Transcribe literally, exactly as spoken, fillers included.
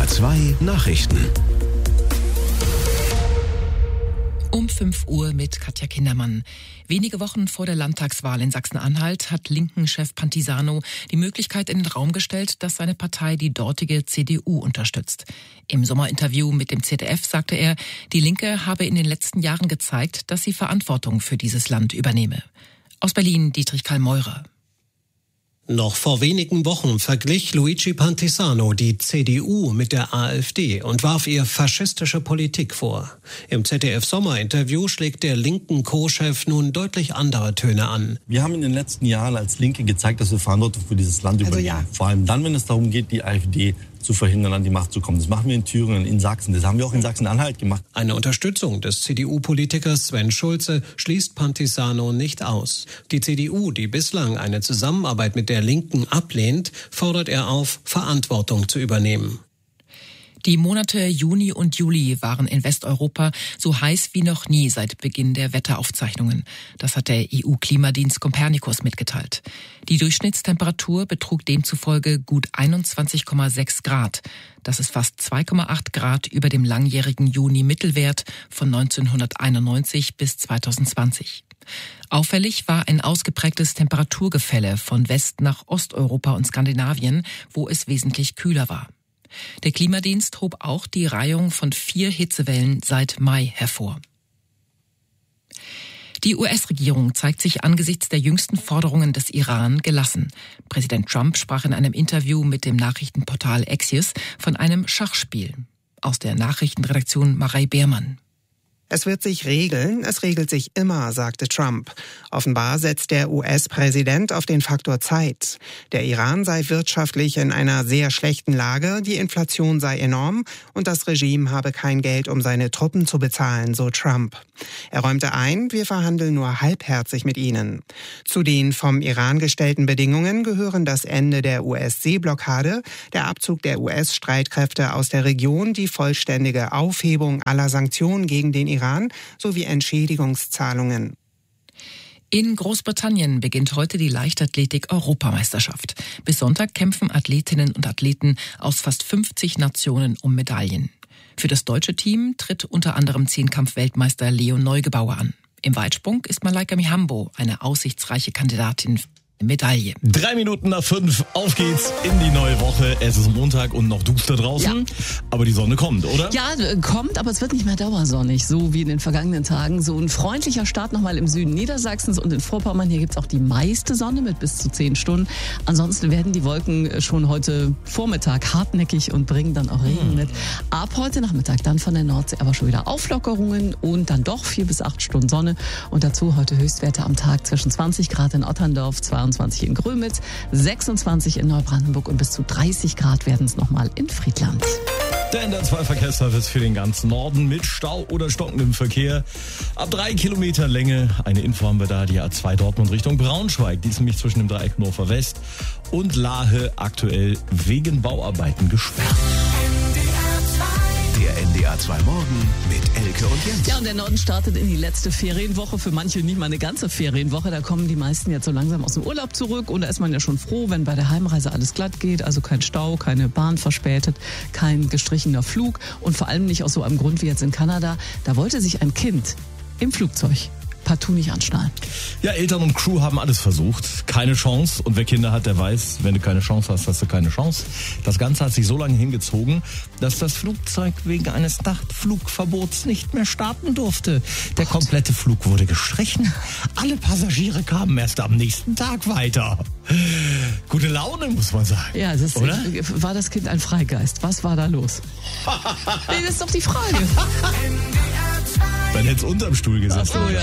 zwei Nachrichten. Um fünf Uhr mit Katja Kindermann. Wenige Wochen vor der Landtagswahl in Sachsen-Anhalt hat Linken-Chef Pantisano die Möglichkeit in den Raum gestellt, dass seine Partei die dortige C D U unterstützt. Im Sommerinterview mit dem Z D F sagte er, die Linke habe in den letzten Jahren gezeigt, dass sie Verantwortung für dieses Land übernehme. Aus Berlin Dietrich Karl Meurer. Noch vor wenigen Wochen verglich Luigi Pantisano die C D U mit der AfD und warf ihr faschistische Politik vor. Im Z D F-Sommerinterview schlägt der linken Co-Chef nun deutlich andere Töne an. Wir haben in den letzten Jahren als Linke gezeigt, dass wir Verantwortung für dieses Land also übernehmen. Ja. Vor allem dann, wenn es darum geht, die AfD zu verhindern, an die Macht zu kommen. Das machen wir in Thüringen, in Sachsen. Das haben wir auch in Sachsen-Anhalt gemacht. Eine Unterstützung des C D U-Politikers Sven Schulze schließt Pantisano nicht aus. Die C D U, die bislang eine Zusammenarbeit mit der Linken ablehnt, fordert er auf, Verantwortung zu übernehmen. Die Monate Juni und Juli waren in Westeuropa so heiß wie noch nie seit Beginn der Wetteraufzeichnungen. Das hat der E U-Klimadienst Copernicus mitgeteilt. Die Durchschnittstemperatur betrug demzufolge gut einundzwanzig Komma sechs Grad. Das ist fast zwei Komma acht Grad über dem langjährigen Juni-Mittelwert von neunzehnhunderteinundneunzig bis zweitausendzwanzig. Auffällig war ein ausgeprägtes Temperaturgefälle von West- nach Osteuropa und Skandinavien, wo es wesentlich kühler war. Der Klimadienst hob auch die Reihung von vier Hitzewellen seit Mai hervor. Die U S-Regierung zeigt sich angesichts der jüngsten Forderungen des Iran gelassen. Präsident Trump sprach in einem Interview mit dem Nachrichtenportal Axios von einem Schachspiel. Aus der Nachrichtenredaktion Marei Beermann. Es wird sich regeln, es regelt sich immer, sagte Trump. Offenbar setzt der U S-Präsident auf den Faktor Zeit. Der Iran sei wirtschaftlich in einer sehr schlechten Lage, die Inflation sei enorm und das Regime habe kein Geld, um seine Truppen zu bezahlen, so Trump. Er räumte ein, wir verhandeln nur halbherzig mit ihnen. Zu den vom Iran gestellten Bedingungen gehören das Ende der U S-Seeblockade, der Abzug der U S-Streitkräfte aus der Region, die vollständige Aufhebung aller Sanktionen gegen den Iran sowie Entschädigungszahlungen. In Großbritannien beginnt heute die Leichtathletik-Europameisterschaft. Bis Sonntag kämpfen Athletinnen und Athleten aus fast fünfzig Nationen um Medaillen. Für das deutsche Team tritt unter anderem Zehnkampf-Weltmeister Leo Neugebauer an. Im Weitsprung ist Malaika Mihambo eine aussichtsreiche Kandidatin für Medaille. Drei Minuten nach fünf, auf geht's in die neue Woche. Es ist Montag und noch duster draußen, ja. Aber die Sonne kommt, oder? Ja, kommt, aber es wird nicht mehr dauersonnig, so wie in den vergangenen Tagen. So ein freundlicher Start nochmal im Süden Niedersachsens und in Vorpommern. Hier gibt's auch die meiste Sonne mit bis zu zehn Stunden. Ansonsten werden die Wolken schon heute Vormittag hartnäckig und bringen dann auch Regen hm. mit. Ab heute Nachmittag dann von der Nordsee aber schon wieder Auflockerungen und dann doch vier bis acht Stunden Sonne. Und dazu heute Höchstwerte am Tag zwischen zwanzig Grad in Otterndorf, zweiundzwanzig in Grömitz, sechsundzwanzig in Neubrandenburg und bis zu dreißig Grad werden es nochmal in Friedland. Der N D R zwei Verkehrsservice für den ganzen Norden mit Stau oder stockendem Verkehr. Ab drei Kilometer Länge. Eine Info haben wir da, die A zwei Dortmund Richtung Braunschweig. Die ist nämlich zwischen dem Dreieck Hannover West und Lahe aktuell wegen Bauarbeiten gesperrt. Der N D R zwei Morgen mit Elke und Jens. Ja, und der Norden startet in die letzte Ferienwoche. Für manche nicht mal eine ganze Ferienwoche. Da kommen die meisten jetzt so langsam aus dem Urlaub zurück. Und da ist man ja schon froh, wenn bei der Heimreise alles glatt geht. Also kein Stau, keine Bahn verspätet, kein gestrichener Flug. Und vor allem nicht aus so einem Grund wie jetzt in Kanada. Da wollte sich ein Kind im Flugzeug partout nicht anschnallen. Ja, Eltern und Crew haben alles versucht. Keine Chance. Und wer Kinder hat, der weiß, wenn du keine Chance hast, hast du keine Chance. Das Ganze hat sich so lange hingezogen, dass das Flugzeug wegen eines Nachtflugverbots nicht mehr starten durfte. Der komplette Flug wurde gestrichen. Alle Passagiere kamen erst am nächsten Tag weiter. Gute Laune, muss man sagen. Ja, das ist, oder? War das Kind ein Freigeist? Was war da los? Nee, das ist doch die Frage. Dann hätte es unterm Stuhl gesessen. Ach so, ja.